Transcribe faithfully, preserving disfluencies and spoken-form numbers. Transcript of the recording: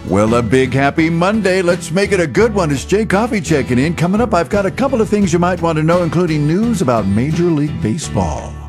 Well, a big happy Monday. Let's make it a good one. It's Jay Coffee checking in. Coming up, I've got a couple of things you might want to know, including news about Major League Baseball.